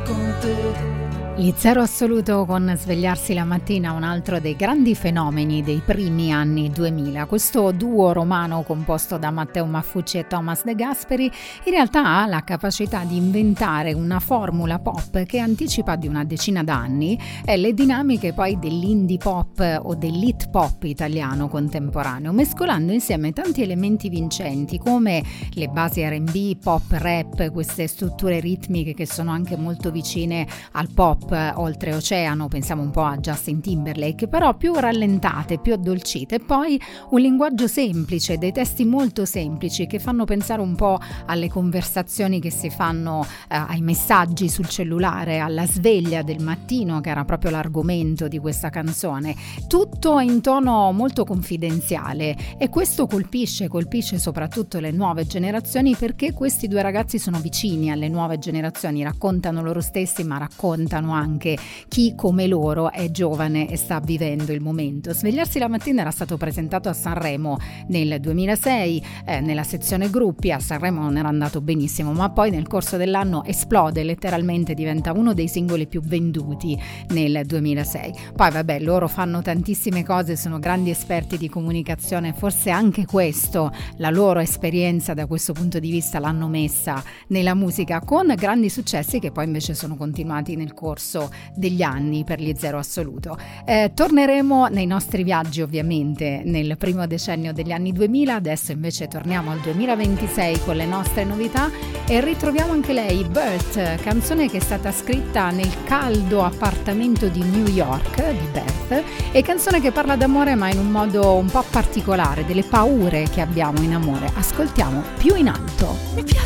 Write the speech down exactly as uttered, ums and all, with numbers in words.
con te. Gli Zero Assoluto con Svegliarsi la mattina, un altro dei grandi fenomeni dei primi anni duemila. Questo duo romano composto da Matteo Maffucci e Thomas De Gasperi in realtà ha la capacità di inventare una formula pop che anticipa di una decina d'anni eh, le dinamiche poi dell'indie pop o dell'hit pop italiano contemporaneo, mescolando insieme tanti elementi vincenti come le basi R and B, pop, rap, queste strutture ritmiche che sono anche molto vicine al pop oltreoceano, pensiamo un po' a Justin Timberlake, però più rallentate, più addolcite, e poi un linguaggio semplice, dei testi molto semplici che fanno pensare un po' alle conversazioni che si fanno, eh, ai messaggi sul cellulare, alla sveglia del mattino, che era proprio l'argomento di questa canzone, tutto in tono molto confidenziale, e questo colpisce, colpisce soprattutto le nuove generazioni, perché questi due ragazzi sono vicini alle nuove generazioni, raccontano loro stessi ma raccontano anche chi come loro è giovane e sta vivendo il momento. Svegliarsi la mattina era stato presentato a Sanremo nel duemilasei, eh, nella sezione gruppi. A Sanremo non era andato benissimo, ma poi nel corso dell'anno esplode, letteralmente diventa uno dei singoli più venduti nel duemilasei. Poi vabbè, loro fanno tantissime cose, sono grandi esperti di comunicazione, forse anche questo, la loro esperienza da questo punto di vista l'hanno messa nella musica, con grandi successi che poi invece sono continuati nel corso degli anni per gli Zero Assoluto. Eh, torneremo nei nostri viaggi ovviamente nel primo decennio degli anni duemila, adesso invece torniamo al duemilaventisei con le nostre novità e ritroviamo anche lei, Bert, canzone che è stata scritta nel caldo appartamento di New York di Bert, e canzone che parla d'amore ma in un modo un po' particolare, delle paure che abbiamo in amore. Ascoltiamo Più in alto. Mi piace